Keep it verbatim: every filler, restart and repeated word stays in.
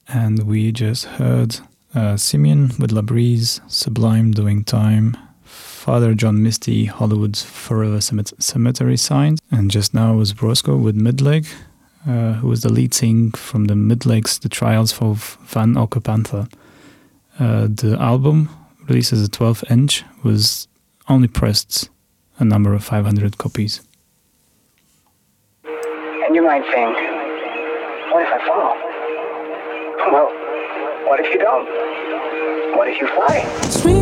And we just heard uh, Simeon with La Brise, Sublime Doing Time, Father John Misty, Hollywood's Forever Cemetery Signs, and just now was Brosco with Midleg, uh, who was the lead singer from the Midlegs, The Trials for Van Occupantha. Uh, the album, released as a twelve inch, was only pressed a number of five hundred copies. And you might think, what if I fall? Well, what if you don't? What if you fly?